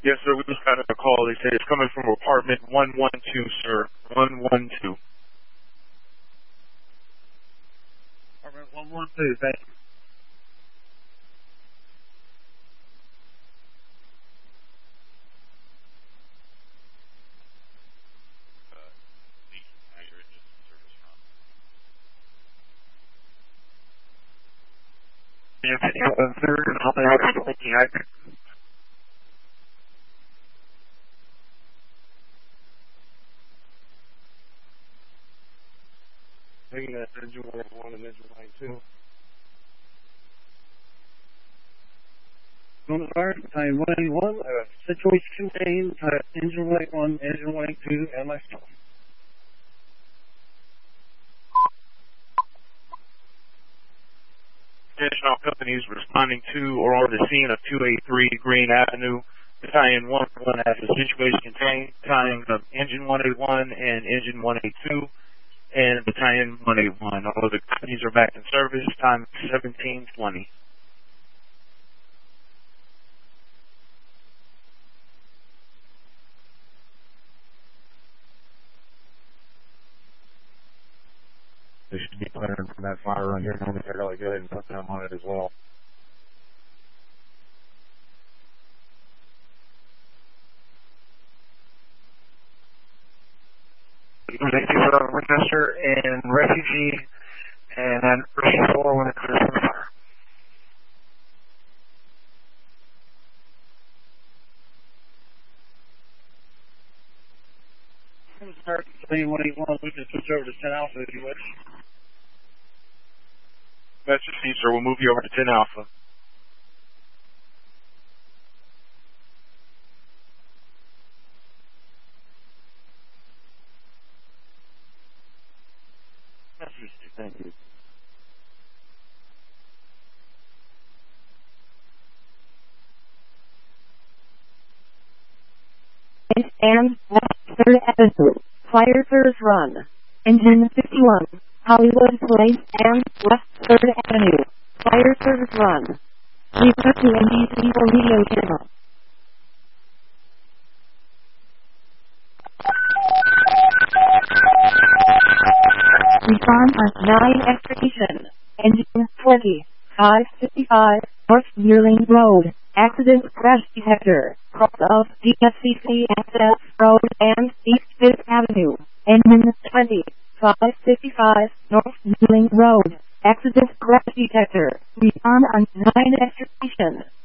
Yes, sir. We just got a call. They said it's coming from apartment 112, sir. 112. Apartment 112, thank you. Taking that engine light 1 and engine light 2. On the fire, battalion 181, situation contained, engine light 1, engine light 2, and myself. National companies responding to or on the scene of 283 Green Avenue. Battalion 101 has a situation contained, battalion of Engine 181 and Engine 182, and Battalion 181. All of the companies are back in service, time 17:20. They should be clearing from that fire run here momentarily. Go ahead and put them on it as well. Thank you for Winchester and Refugee and then Refugee 4 when it clears from the fire. Start 181, we can switch over to 10 Alpha if you wish. That's your seat, sir. We'll move you over to 10 Alpha. That's your seat, thank you. And West 3rd Avenue, Fire First Run, Engine 51, Hollywood Place and West 3rd Avenue, Fire First Run. Report to NBC for radio channel. Respond on 9 extrication, Engine 20, 555, North Yearling Road. Accident crash detector, cross of DFCC Access Road and East 5th Avenue, Engine 20, 555, North Yearling Road. Accident crash detector, respond on 9 extrication.